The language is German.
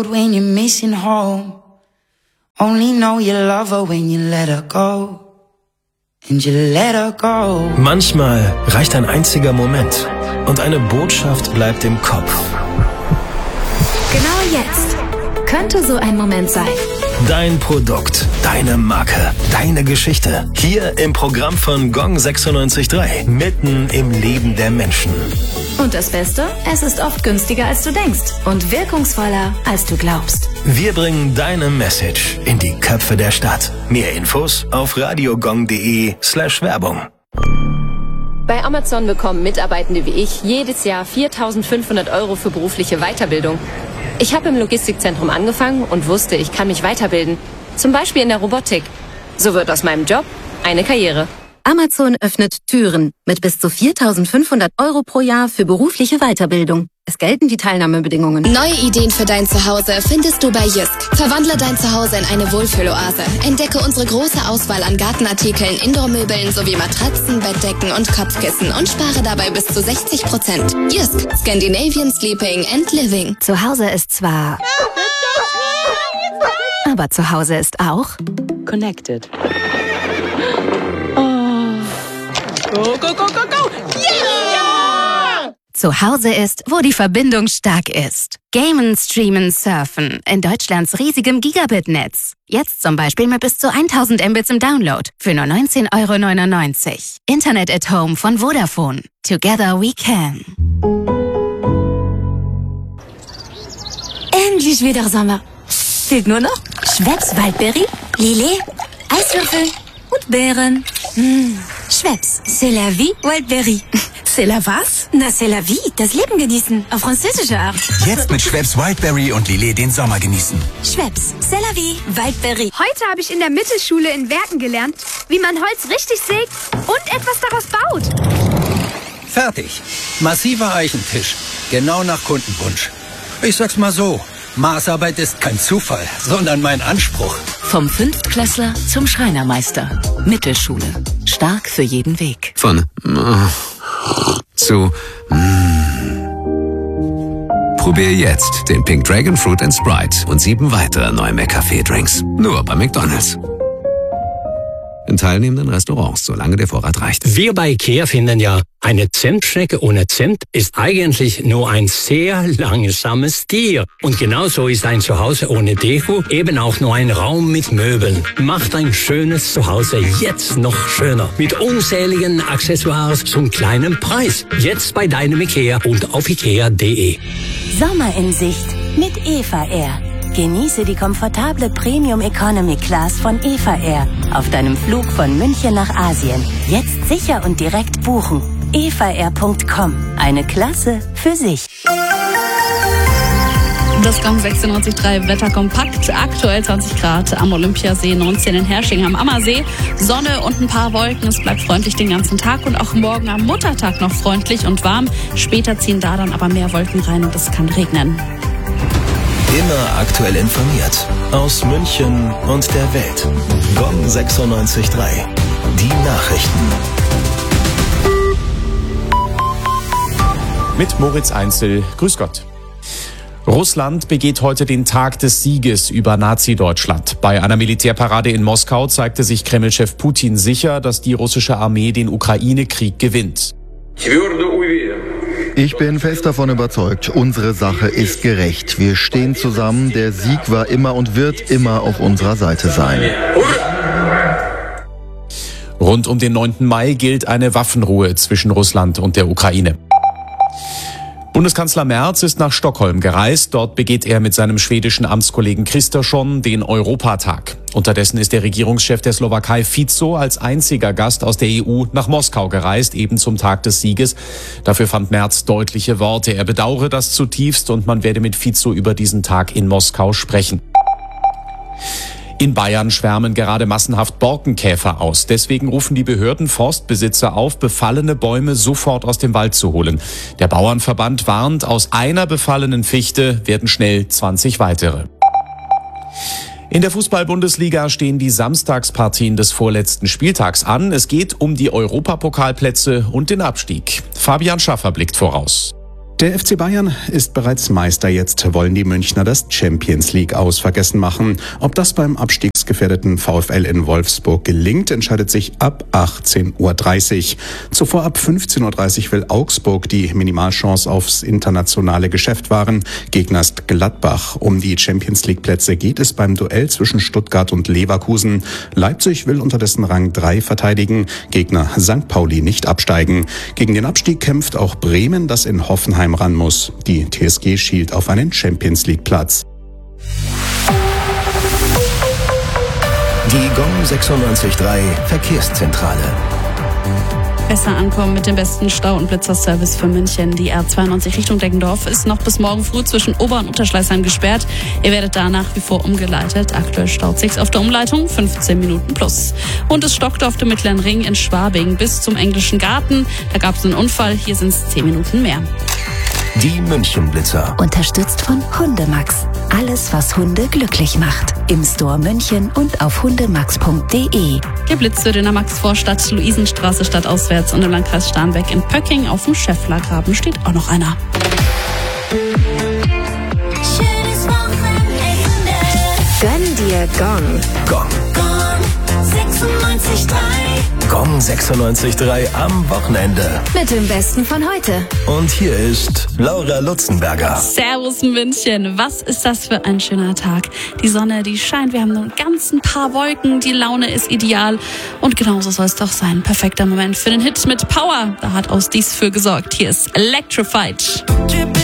When you're missing home, only know you love her when you let her go. And you let her go. Manchmal reicht ein einziger Moment und eine Botschaft bleibt im Kopf. Genau jetzt könnte so ein Moment sein. Dein Produkt, deine Marke, deine Geschichte. Hier im Programm von Gong 96.3. Mitten im Leben der Menschen. Und das Beste? Es ist oft günstiger, als du denkst. Und wirkungsvoller, als du glaubst. Wir bringen deine Message in die Köpfe der Stadt. Mehr Infos auf radiogong.de/Werbung. Bei Amazon bekommen Mitarbeitende wie ich jedes Jahr 4.500 € für berufliche Weiterbildung. Ich habe im Logistikzentrum angefangen und wusste, ich kann mich weiterbilden. Zum Beispiel in der Robotik. So wird aus meinem Job eine Karriere. Amazon öffnet Türen mit bis zu 4.500 € pro Jahr für berufliche Weiterbildung. Es gelten die Teilnahmebedingungen. Neue Ideen für dein Zuhause findest du bei Jysk. Verwandle dein Zuhause in eine Wohlfühloase. Entdecke unsere große Auswahl an Gartenartikeln, Indoormöbeln sowie Matratzen, Bettdecken und Kopfkissen und spare dabei bis zu 60%. Jysk, Scandinavian Sleeping and Living. Zu Hause ist zwar... aber zu Hause ist auch... Connected. Go, go, go, go, go! Yeah! Zu Hause ist, wo die Verbindung stark ist. Gamen, streamen, surfen. In Deutschlands riesigem Gigabit-Netz. Jetzt zum Beispiel mit bis zu 1000 Mbits im Download. Für nur 19,99 €. Internet at Home von Vodafone. Together we can. Endlich wieder Sommer. Fehlt nur noch Schweppes Waldbeere, Lillet, Eiswürfel und Beeren. Schweppes, c'est la vie, Wildberry. C'est la was? Na, c'est la vie, das Leben genießen, auf französische Art. Jetzt mit Schweppes Wildberry und Lillet den Sommer genießen. Schweppes, c'est la vie, Wildberry. Heute habe ich in der Mittelschule in Werken gelernt, wie man Holz richtig sägt und etwas daraus baut. Fertig. Massiver Eichentisch. Genau nach Kundenwunsch. Ich sag's mal so. Maßarbeit ist kein Zufall, sondern mein Anspruch. Vom Fünftklässler zum Schreinermeister. Mittelschule. Stark für jeden Weg. Von zu Probier jetzt den Pink Dragon Fruit and Sprite und 7 weitere neue McCafé-Drinks. Nur bei McDonald's. In teilnehmenden Restaurants, solange der Vorrat reicht. Wir bei IKEA finden ja, eine Zimtschnecke ohne Zimt ist eigentlich nur ein sehr langsames Tier. Und genauso ist ein Zuhause ohne Deko eben auch nur ein Raum mit Möbeln. Macht ein schönes Zuhause jetzt noch schöner. Mit unzähligen Accessoires zum kleinen Preis. Jetzt bei deinem IKEA und auf ikea.de. Sommer in Sicht mit Eva Air. Genieße die komfortable Premium Economy Class von Eva Air auf deinem Flug von München nach Asien. Jetzt sicher und direkt buchen. evaair.com. Eine Klasse für sich. Das Gong 96.3 Wetter kompakt. Aktuell 20 Grad am Olympiasee, 19 in Hersching am Ammersee. Sonne und ein paar Wolken. Es bleibt freundlich den ganzen Tag und auch morgen am Muttertag noch freundlich und warm. Später ziehen da dann aber mehr Wolken rein und es kann regnen. Immer aktuell informiert. Aus München und der Welt. Gong 96.3. Die Nachrichten. Mit Moritz Einzel. Grüß Gott. Russland begeht heute den Tag des Sieges über Nazi-Deutschland. Bei einer Militärparade in Moskau zeigte sich Kreml-Chef Putin sicher, dass die russische Armee den Ukraine-Krieg gewinnt. Ich bin fest davon überzeugt, unsere Sache ist gerecht. Wir stehen zusammen, der Sieg war immer und wird immer auf unserer Seite sein. Rund um den 9. Mai gilt eine Waffenruhe zwischen Russland und der Ukraine. Bundeskanzler Merz ist nach Stockholm gereist. Dort begeht er mit seinem schwedischen Amtskollegen Kristersson den Europatag. Unterdessen ist der Regierungschef der Slowakei Fico als einziger Gast aus der EU nach Moskau gereist, eben zum Tag des Sieges. Dafür fand Merz deutliche Worte. Er bedauere das zutiefst und man werde mit Fico über diesen Tag in Moskau sprechen. In Bayern schwärmen gerade massenhaft Borkenkäfer aus. Deswegen rufen die Behörden Forstbesitzer auf, befallene Bäume sofort aus dem Wald zu holen. Der Bauernverband warnt, aus einer befallenen Fichte werden schnell 20 weitere. In der Fußball-Bundesliga stehen die Samstagspartien des vorletzten Spieltags an. Es geht um die Europapokalplätze und den Abstieg. Fabian Schaffer blickt voraus. Der FC Bayern ist bereits Meister. Jetzt wollen die Münchner das Champions League aus vergessen machen. Ob das beim abstiegsgefährdeten VfL in Wolfsburg gelingt, entscheidet sich ab 18:30 Uhr. Zuvor ab 15:30 Uhr will Augsburg die Minimalchance aufs internationale Geschäft wahren. Gegner ist Gladbach. Um die Champions League Plätze geht es beim Duell zwischen Stuttgart und Leverkusen. Leipzig will unterdessen Rang 3 verteidigen. Gegner St. Pauli nicht absteigen. Gegen den Abstieg kämpft auch Bremen, das in Hoffenheim ran muss. Die TSG schielt auf einen Champions-League-Platz. Die Gong 96.3 Verkehrszentrale. Besser ankommen mit dem besten Stau- und Blitzerservice für München. Die R92 Richtung Deggendorf ist noch bis morgen früh zwischen Ober- und Unterschleißheim gesperrt. Ihr werdet da nach wie vor umgeleitet. Aktuell staut sich's auf der Umleitung 15 Minuten plus. Und es stockt auf dem Mittleren Ring in Schwabing bis zum Englischen Garten. Da gab es einen Unfall, hier sind es 10 Minuten mehr. Die München-Blitzer. Unterstützt von Hundemax. Alles, was Hunde glücklich macht. Im Store München und auf hundemax.de. Geblitzt wird in der Maxvorstadt, Luisenstraße stadtauswärts und im Landkreis Starnberg in Pöcking. Auf dem Schäfflergraben steht auch noch einer. Schönes Wochenende. Gönn dir Gong. Gong. Gong 96.3. Gong 96.3 am Wochenende. Mit dem Besten von heute. Und hier ist Laura Lutzenberger. Servus München, was ist das für ein schöner Tag. Die Sonne, die scheint, wir haben nur ein ganz paar Wolken, die Laune ist ideal. Und genauso soll es doch sein. Perfekter Moment für den Hit mit Power. Da hat Aus dies für gesorgt. Hier ist Electrified.